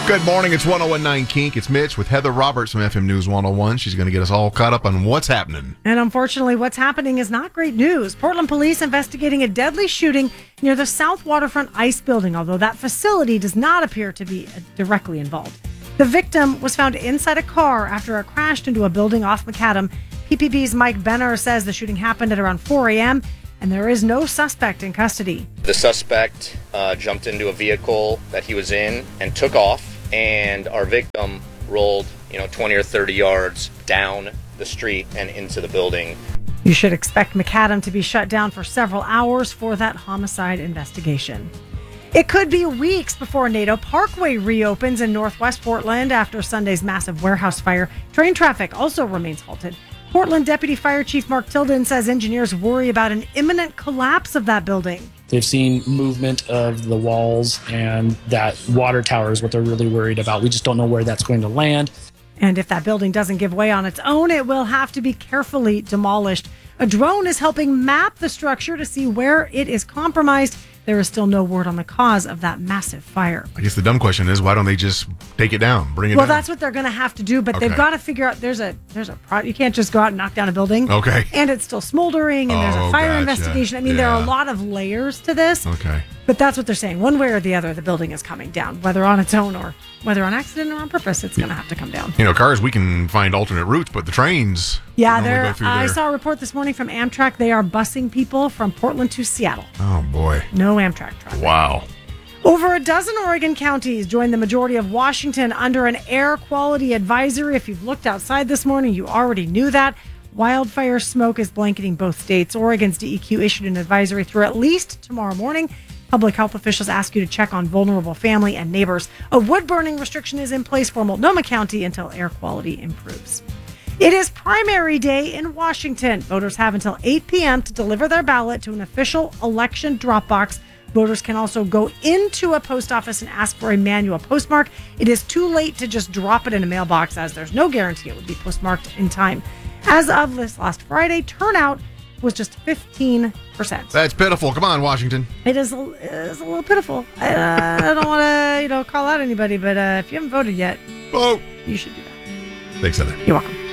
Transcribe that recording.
Good morning. It's 101.9 Kink. It's Mitch with Heather Roberts from FM News 101. She's going to get us all caught up on what's happening. And unfortunately, what's happening is not great news. Portland police investigating a deadly shooting near the South Waterfront Ice Building, although that facility does not appear to be directly involved. The victim was found inside a car after it crashed into a building off Macadam. PPP's Mike Benner says the shooting happened at around 4 a.m., and there is no suspect in custody. The suspect jumped into a vehicle that he was in and took off. And our victim rolled, 20 or 30 yards down the street and into the building. You should expect Macadam to be shut down for several hours for that homicide investigation. It could be weeks before NATO Parkway reopens in Northwest Portland after Sunday's massive warehouse fire. Train traffic also remains halted. Portland Deputy Fire Chief Mark Tilden says engineers worry about an imminent collapse of that building. They've seen movement of the walls, and that water tower is what they're really worried about. We just don't know where that's going to land. And if that building doesn't give way on its own, it will have to be carefully demolished. A drone is helping map the structure to see where it is compromised. There is still no word on the cause of that massive fire. I guess the dumb question is, why don't they just take it down, bring it down? Well, that's what they're going to have to do, but they've got to figure out you can't just go out and knock down a building. Okay. And it's still smoldering, and there's a fire investigation. I mean, there are a lot of layers to this. Okay. But that's what they're saying. One way or the other, the building is coming down, whether on its own or whether on accident or on purpose, it's going to have to come down. Cars, we can find alternate routes, but the trains... Yeah, I saw a report this morning from Amtrak. They are busing people from Portland to Seattle. Oh, boy. No Amtrak traffic. Wow. Over a dozen Oregon counties joined the majority of Washington under an air quality advisory. If you've looked outside this morning, you already knew that. Wildfire smoke is blanketing both states. Oregon's DEQ issued an advisory through at least tomorrow morning. Public health officials ask you to check on vulnerable family and neighbors. A wood burning restriction is in place for Multnomah County until air quality improves. It is primary day in Washington. Voters have until 8 p.m. to deliver their ballot to an official election drop box. Voters can also go into a post office and ask for a manual postmark. It is too late to just drop it in a mailbox, as there's no guarantee it would be postmarked in time. As of this last Friday, turnout was just 15%. That's pitiful. Come on, Washington. It is a little pitiful. I don't want to call out anybody, but if you haven't voted yet, vote. You should do that. Thanks, Heather. You're welcome.